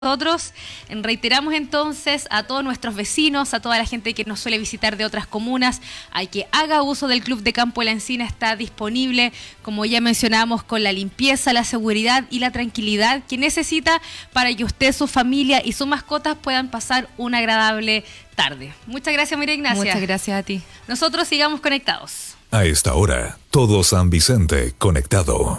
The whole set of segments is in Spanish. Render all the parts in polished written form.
Nosotros reiteramos entonces a todos nuestros vecinos, a toda la gente que nos suele visitar de otras comunas, a que haga uso del Club de Campo La Encina. Está disponible, como ya mencionamos, con la limpieza, la seguridad y la tranquilidad que necesita para que usted, su familia y sus mascotas puedan pasar una agradable tarde. Muchas gracias, María Ignacia. Muchas gracias a ti. Nosotros sigamos conectados. A esta hora, todo San Vicente conectado.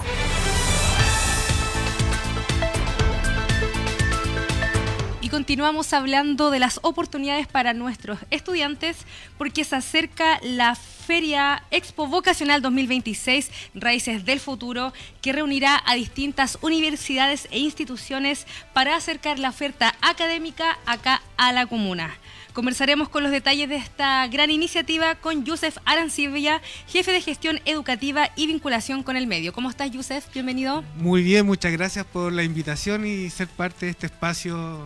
Continuamos hablando de las oportunidades para nuestros estudiantes porque se acerca la Feria Expo Vocacional 2026 Raíces del Futuro, que reunirá a distintas universidades e instituciones para acercar la oferta académica acá a la comuna. Conversaremos con los detalles de esta gran iniciativa con Yusef Arancibia, jefe de gestión educativa y vinculación con el medio. ¿Cómo estás, Yusef? Bienvenido. Muy bien, muchas gracias por la invitación y ser parte de este espacio.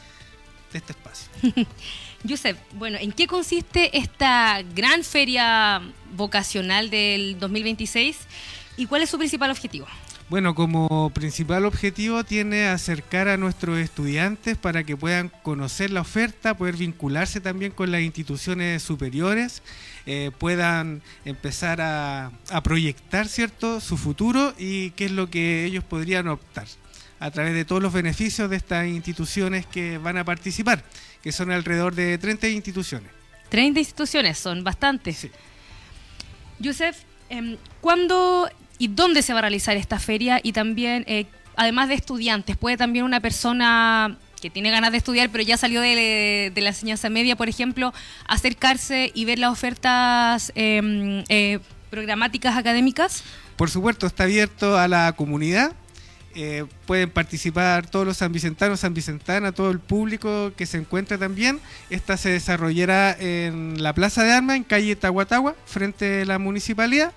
Yusef, bueno, ¿en qué consiste esta gran feria vocacional del 2026 y cuál es su principal objetivo? Bueno, como principal objetivo tiene acercar a nuestros estudiantes para que puedan conocer la oferta, poder vincularse también con las instituciones superiores, puedan empezar a proyectar, ¿cierto?, su futuro y qué es lo que ellos podrían optar a través de todos los beneficios de estas instituciones que van a participar, que son alrededor de 30 instituciones. 30 instituciones, son bastantes. Sí. Yusef, ¿cuándo y dónde se va a realizar esta feria? Y también, además de estudiantes, ¿puede también una persona que tiene ganas de estudiar, pero ya salió de la enseñanza media, por ejemplo, acercarse y ver las ofertas programáticas académicas? Por supuesto, está abierto a la comunidad. Pueden participar todos los sanvicentanas, todo el público que se encuentra también. Esta se desarrollará en la Plaza de Armas, en calle Tahuatahua, frente a la municipalidad.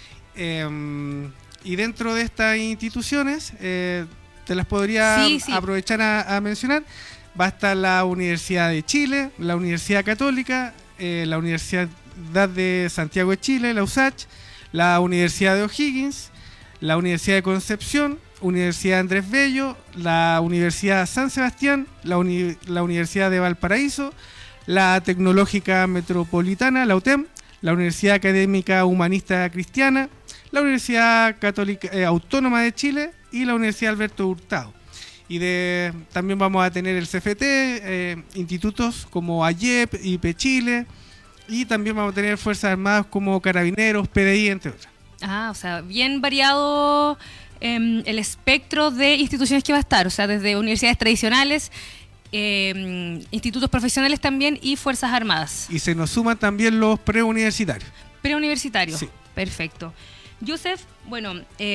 Y dentro de estas instituciones, te las podría aprovechar a mencionar. Va a estar la Universidad de Chile, la Universidad Católica, la Universidad de Santiago de Chile, la USACH, la Universidad de O'Higgins, la Universidad de Concepción, Universidad Andrés Bello, la Universidad San Sebastián, la Universidad de Valparaíso, la Tecnológica Metropolitana, la UTEM, la Universidad Académica Humanista Cristiana, la Universidad Católica Autónoma de Chile y la Universidad Alberto Hurtado. Y también vamos a tener el CFT, institutos como AYEP, IP Chile, y también vamos a tener Fuerzas Armadas como Carabineros, PDI, entre otras. Ah, o sea, bien variado el espectro de instituciones que va a estar, o sea, desde universidades tradicionales, institutos profesionales también y Fuerzas Armadas. Y se nos suman también los preuniversitarios. Preuniversitarios, sí. Perfecto. Yusef, bueno,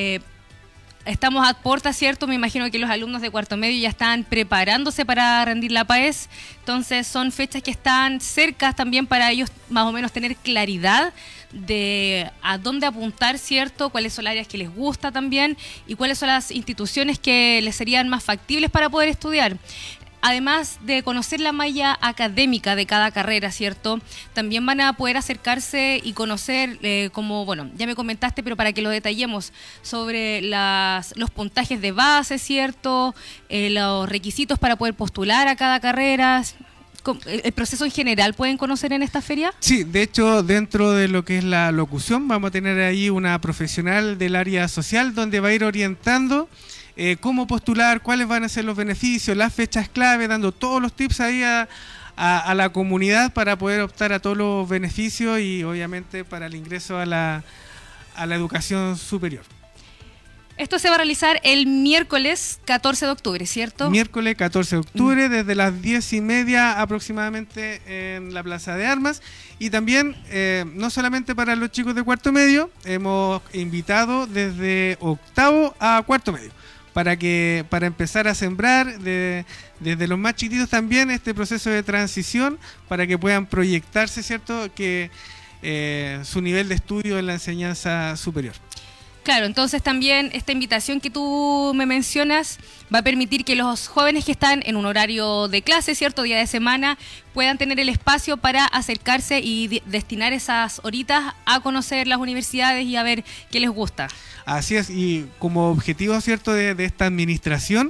estamos a puerta, ¿cierto? Me imagino que los alumnos de cuarto medio ya están preparándose para rendir la PAES, entonces son fechas que están cercas también para ellos más o menos tener claridad de a dónde apuntar, ¿cierto? Cuáles son las áreas que les gusta también y cuáles son las instituciones que les serían más factibles para poder estudiar. Además de conocer la malla académica de cada carrera, ¿cierto? También van a poder acercarse y conocer, como, bueno, ya me comentaste, pero para que lo detallemos, sobre los puntajes de base, ¿cierto? Los requisitos para poder postular a cada carrera. ¿El proceso en general pueden conocer en esta feria? Sí, de hecho, dentro de lo que es la locución, vamos a tener ahí una profesional del área social donde va a ir orientando cómo postular, cuáles van a ser los beneficios, las fechas clave, dando todos los tips ahí a la comunidad para poder optar a todos los beneficios y obviamente para el ingreso a la educación superior. Esto se va a realizar el miércoles 14 de octubre, ¿cierto? Miércoles 14 de octubre, desde las 10:30 aproximadamente en la Plaza de Armas. Y también, no solamente para los chicos de cuarto medio, hemos invitado desde octavo a cuarto medio, para empezar a sembrar desde los más chiquitos también este proceso de transición, para que puedan proyectarse, ¿cierto?, que su nivel de estudio en la enseñanza superior. Claro, entonces también esta invitación que tú me mencionas va a permitir que los jóvenes que están en un horario de clase, cierto día de semana, puedan tener el espacio para acercarse y destinar esas horitas a conocer las universidades y a ver qué les gusta. Así es, y como objetivo, cierto, de esta administración,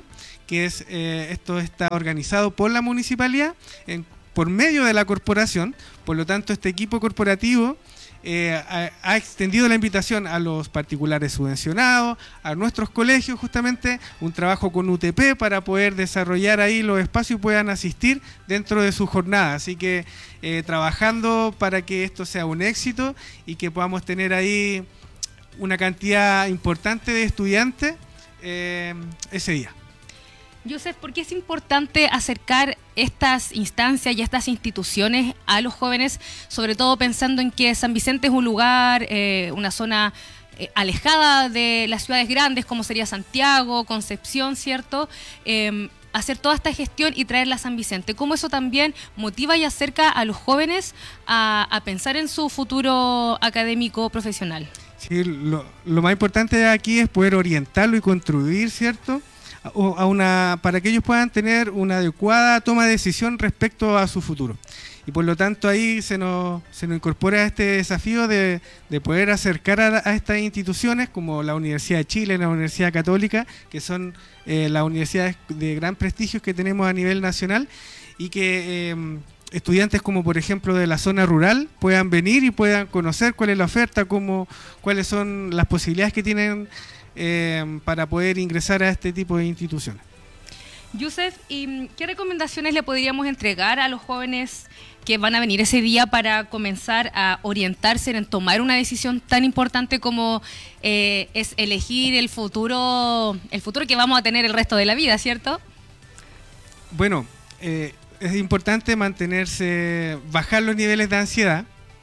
que es esto está organizado por la municipalidad por medio de la corporación. Por lo tanto, este equipo corporativo ha extendido la invitación a los particulares subvencionados, a nuestros colegios, justamente un trabajo con UTP para poder desarrollar ahí los espacios y puedan asistir dentro de su jornada. Así que trabajando para que esto sea un éxito y que podamos tener ahí una cantidad importante de estudiantes ese día. Joseph, ¿por qué es importante acercar estas instancias y estas instituciones a los jóvenes, sobre todo pensando en que San Vicente es un lugar, una zona alejada de las ciudades grandes como sería Santiago, Concepción, ¿cierto? Hacer toda esta gestión y traerla a San Vicente. ¿Cómo eso también motiva y acerca a los jóvenes a pensar en su futuro académico profesional? Sí, lo más importante aquí es poder orientarlo y contribuir, ¿cierto?, para que ellos puedan tener una adecuada toma de decisión respecto a su futuro. Y por lo tanto ahí se nos incorpora este desafío de poder acercar a estas instituciones como la Universidad de Chile, la Universidad Católica, que son las universidades de gran prestigio que tenemos a nivel nacional, y que estudiantes como por ejemplo de la zona rural puedan venir y puedan conocer cuál es la oferta, cuáles son las posibilidades que tienen para poder ingresar a este tipo de instituciones. Joseph, ¿y qué recomendaciones le podríamos entregar a los jóvenes que van a venir ese día para comenzar a orientarse en tomar una decisión tan importante como es elegir el futuro que vamos a tener el resto de la vida, ¿cierto? Bueno, es importante bajar los niveles de ansiedad,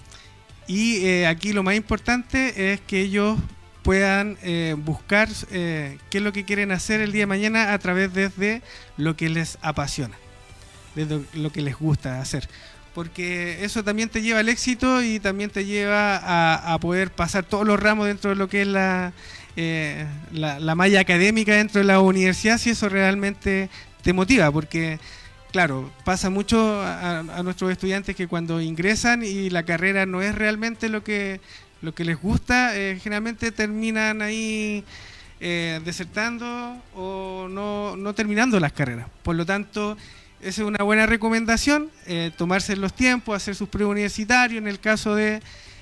y aquí lo más importante es que ellos puedan buscar qué es lo que quieren hacer el día de mañana a través de lo que les apasiona, de lo que les gusta hacer, porque eso también te lleva al éxito y también te lleva a poder pasar todos los ramos dentro de lo que es la malla académica dentro de la universidad, si eso realmente te motiva, porque claro, pasa mucho a nuestros estudiantes que cuando ingresan y la carrera no es realmente lo que les gusta, generalmente terminan ahí desertando o no terminando las carreras. Por lo tanto, esa es una buena recomendación, tomarse los tiempos, hacer sus preuniversitarios en el caso de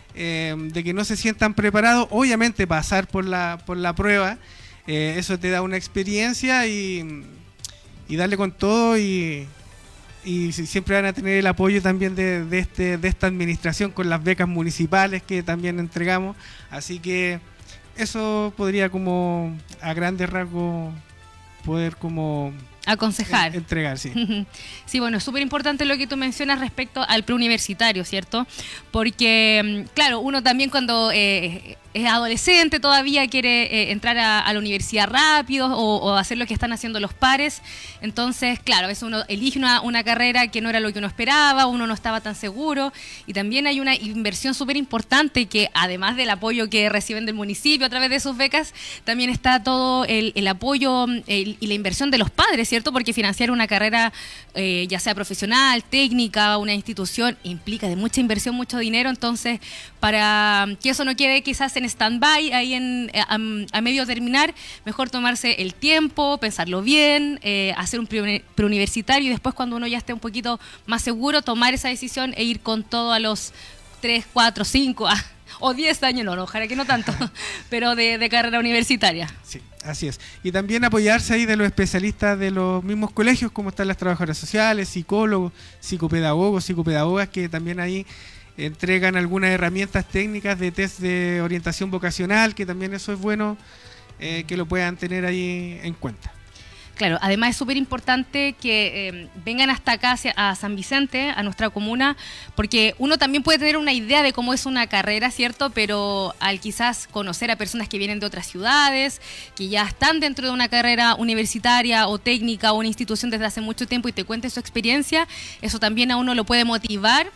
que no se sientan preparados. Obviamente pasar por la prueba, eso te da una experiencia y darle con todo y siempre van a tener el apoyo también de esta administración con las becas municipales que también entregamos. Así que eso podría como a grandes rasgos poder como aconsejar. Entregar, sí. Sí, bueno, es súper importante lo que tú mencionas respecto al preuniversitario, ¿cierto? Porque, claro, uno también cuando es adolescente todavía quiere entrar a la universidad rápido o hacer lo que están haciendo los pares. Entonces, claro, a veces uno elige una carrera que no era lo que uno esperaba, uno no estaba tan seguro. Y también hay una inversión súper importante que, además del apoyo que reciben del municipio a través de sus becas, también está todo el apoyo y la inversión de los padres, ¿cierto? Porque financiar una carrera, ya sea profesional, técnica, una institución, implica de mucha inversión, mucho dinero. Entonces, para que eso no quede quizás en stand-by, ahí a medio terminar, mejor tomarse el tiempo, pensarlo bien, hacer un preuniversitario y después, cuando uno ya esté un poquito más seguro, tomar esa decisión e ir con todo a los 3, 4, 5 o 10 años, no, ojalá que no tanto, pero de carrera universitaria. Sí, así es. Y también apoyarse ahí de los especialistas de los mismos colegios, como están las trabajadoras sociales, psicólogos, psicopedagogos, psicopedagogas, que también ahí entregan algunas herramientas técnicas de test de orientación vocacional, que también eso es bueno que lo puedan tener ahí en cuenta. Claro, además es súper importante que vengan hasta acá, a San Vicente, a nuestra comuna, porque uno también puede tener una idea de cómo es una carrera, ¿cierto? Pero al quizás conocer a personas que vienen de otras ciudades, que ya están dentro de una carrera universitaria o técnica o una institución desde hace mucho tiempo y te cuenten su experiencia, eso también a uno lo puede motivar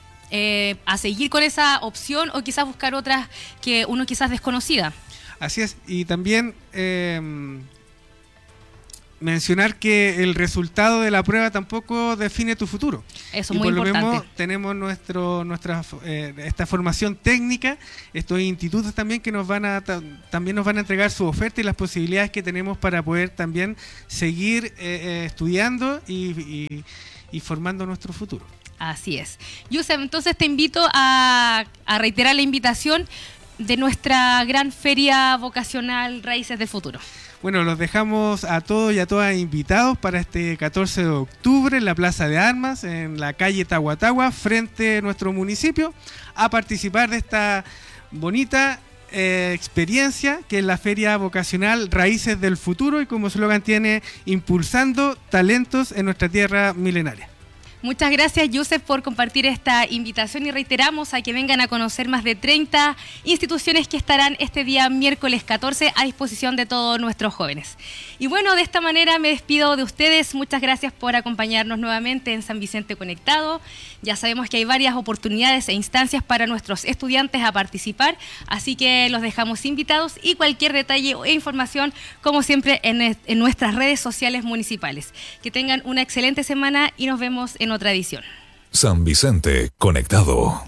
a seguir con esa opción o quizás buscar otras que uno quizás desconocida. Así es, y también mencionar que el resultado de la prueba tampoco define tu futuro. Eso es muy importante. Por lo mismo tenemos esta formación técnica, estos institutos también que también nos van a entregar su oferta y las posibilidades que tenemos para poder también seguir estudiando y formando nuestro futuro. Así es. Yusef, entonces te invito a reiterar la invitación de nuestra gran feria vocacional Raíces del Futuro. Bueno, los dejamos a todos y a todas invitados para este 14 de octubre en la Plaza de Armas, en la calle Tahuatahua, frente a nuestro municipio, a participar de esta bonita experiencia que es la Feria Vocacional Raíces del Futuro y como eslogan tiene, impulsando talentos en nuestra tierra milenaria. Muchas gracias, Yusef, por compartir esta invitación y reiteramos a que vengan a conocer más de 30 instituciones que estarán este día miércoles 14 a disposición de todos nuestros jóvenes. Y bueno, de esta manera me despido de ustedes. Muchas gracias por acompañarnos nuevamente en San Vicente Conectado. Ya sabemos que hay varias oportunidades e instancias para nuestros estudiantes a participar, así que los dejamos invitados y cualquier detalle e información, como siempre, en nuestras redes sociales municipales. Que tengan una excelente semana y nos vemos en otra edición. San Vicente Conectado.